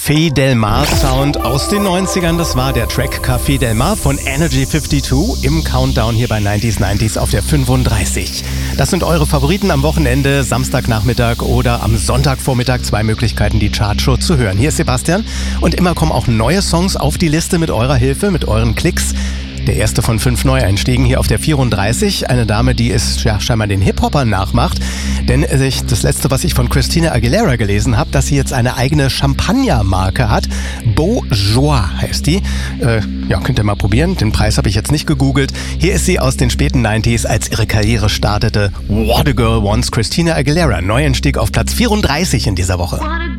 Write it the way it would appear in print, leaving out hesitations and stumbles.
Café Del Mar Sound aus den 90ern. Das war der Track Café Del Mar von Energy 52 im Countdown hier bei 90s auf der 35. Das sind eure Favoriten am Wochenende, Samstagnachmittag oder am Sonntagvormittag. 2 Möglichkeiten, die Chartshow zu hören. Hier ist Sebastian und immer kommen auch neue Songs auf die Liste mit eurer Hilfe, mit euren Klicks. Der erste von 5 Neueinstiegen hier auf der 34. Eine Dame, die es ja scheinbar den Hip-Hoppern nachmacht. Denn das letzte, was ich von Christina Aguilera gelesen habe, dass sie jetzt eine eigene Champagner-Marke hat. Beaujois heißt die. Könnt ihr mal probieren. Den Preis habe ich jetzt nicht gegoogelt. Hier ist sie aus den späten 90s, als ihre Karriere startete. What a Girl Wants, Christina Aguilera. Neueinstieg auf Platz 34 in dieser Woche.